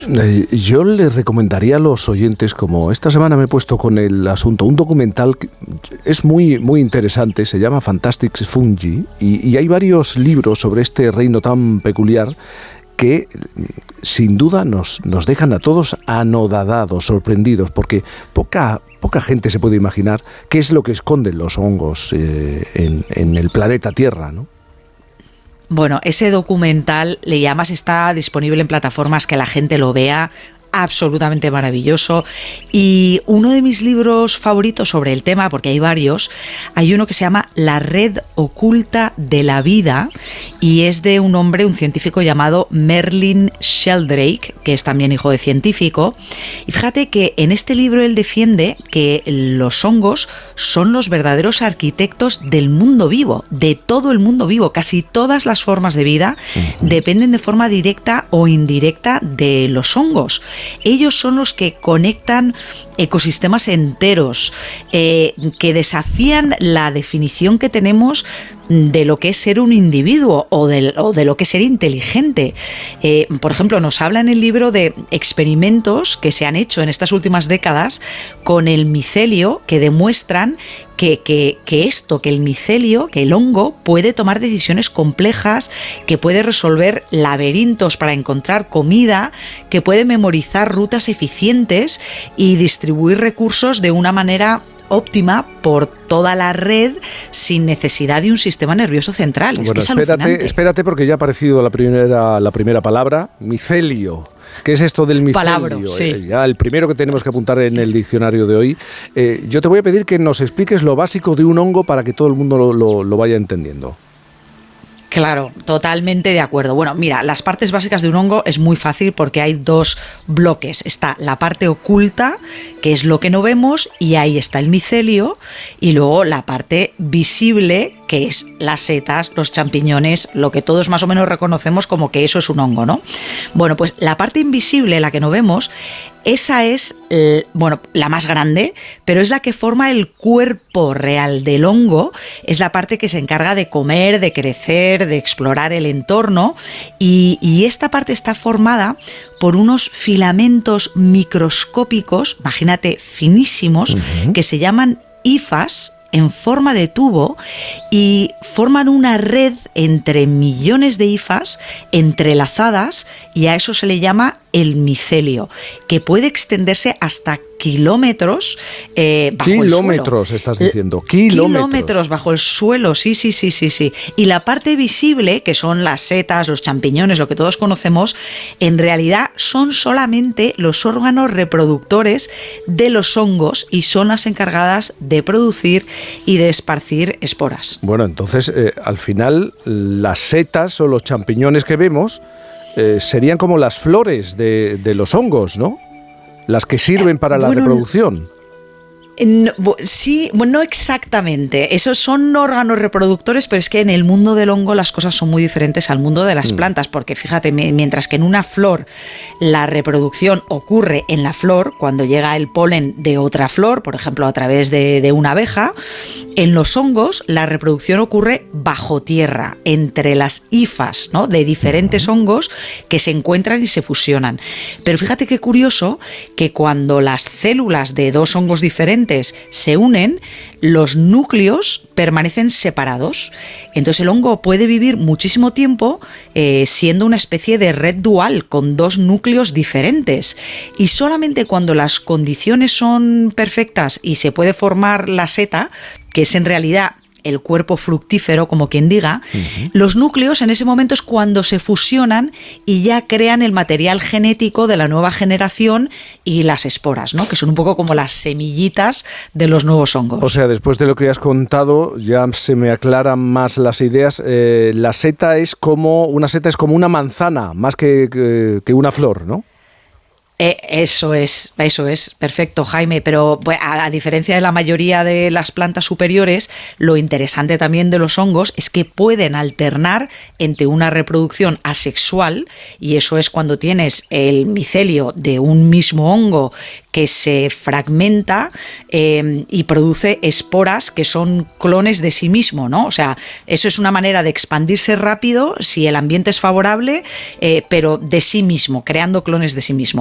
Yo le recomendaría a los oyentes, como esta semana me he puesto con el asunto, un documental que es muy, muy interesante, se llama Fantastic Fungi, y hay varios libros sobre este reino tan peculiar que sin duda nos dejan a todos anodadados, sorprendidos, porque poca gente se puede imaginar qué es lo que esconden los hongos en el planeta Tierra, ¿no? Bueno, ese documental, le llamas, está disponible en plataformas que la gente lo vea, absolutamente maravilloso. Y uno de mis libros favoritos sobre el tema, porque hay varios, hay uno que se llama La red oculta de la vida, y es de un hombre, un científico llamado Merlin Sheldrake, que es también hijo de científico. Y fíjate que en este libro él defiende que los hongos son los verdaderos arquitectos del mundo vivo, de todo el mundo vivo. Casi todas las formas de vida dependen de forma directa o indirecta de los hongos. Ellos son los que conectan ecosistemas enteros, que desafían la definición que tenemos de lo que es ser un individuo o de lo que es ser inteligente. Por ejemplo, nos habla en el libro de experimentos que se han hecho en estas últimas décadas con el micelio, que demuestran que el micelio, que el hongo, puede tomar decisiones complejas, que puede resolver laberintos para encontrar comida, que puede memorizar rutas eficientes y distribuir recursos de una manera óptima por toda la red sin necesidad de un sistema nervioso central. Bueno, es que es espérate porque ya ha aparecido la primera palabra, micelio. ¿Qué es esto del micelio? Palabra, sí. Ya el primero que tenemos que apuntar en el diccionario de hoy. Yo te voy a pedir que nos expliques lo básico de un hongo para que todo el mundo lo vaya entendiendo. Claro, totalmente de acuerdo. Bueno, mira, las partes básicas de un hongo es muy fácil porque hay dos bloques. Está la parte oculta, que es lo que no vemos, y ahí está el micelio, y luego la parte visible, que es las setas, los champiñones, lo que todos más o menos reconocemos como que eso es un hongo, ¿no? Bueno, pues la parte invisible, la que no vemos, esa es, la más grande, pero es la que forma el cuerpo real del hongo. Es la parte que se encarga de comer, de crecer, de explorar el entorno, y esta parte está formada por unos filamentos microscópicos, imagínate, finísimos, que se llaman hifas, en forma de tubo, y forman una red entre millones de hifas entrelazadas, y a eso se le llama el micelio, que puede extenderse hasta kilómetros bajo el suelo. Kilómetros, estás diciendo. Kilómetros bajo el suelo, sí. Y la parte visible, que son las setas, los champiñones, lo que todos conocemos, en realidad son solamente los órganos reproductores de los hongos y son las encargadas de producir y de esparcir esporas. Bueno, entonces, al final, las setas o los champiñones que vemos serían como las flores de los hongos, ¿no? Las que sirven para la reproducción. Sí, no exactamente. Esos son órganos reproductores, pero es que en el mundo del hongo las cosas son muy diferentes al mundo de las plantas, porque fíjate, mientras que en una flor la reproducción ocurre en la flor, cuando llega el polen de otra flor, por ejemplo a través de una abeja, en los hongos la reproducción ocurre bajo tierra, entre las hifas, ¿no?, de diferentes hongos que se encuentran y se fusionan. Pero fíjate qué curioso que cuando las células de dos hongos diferentes se unen, los núcleos permanecen separados. Entonces el hongo puede vivir muchísimo tiempo siendo una especie de red dual con dos núcleos diferentes. Y solamente cuando las condiciones son perfectas y se puede formar la seta, que es en realidad el cuerpo fructífero, como quien diga, los núcleos en ese momento es cuando se fusionan y ya crean el material genético de la nueva generación y las esporas, ¿no?, que son un poco como las semillitas de los nuevos hongos. O sea, después de lo que has contado, ya se me aclaran más las ideas. Una seta es como una manzana, más que una flor, ¿no? Eso es, perfecto, Jaime, pero a diferencia de la mayoría de las plantas superiores, lo interesante también de los hongos es que pueden alternar entre una reproducción asexual, y eso es cuando tienes el micelio de un mismo hongo que se fragmenta y produce esporas que son clones de sí mismo, ¿no? O sea, eso es una manera de expandirse rápido si el ambiente es favorable, pero de sí mismo, creando clones de sí mismo.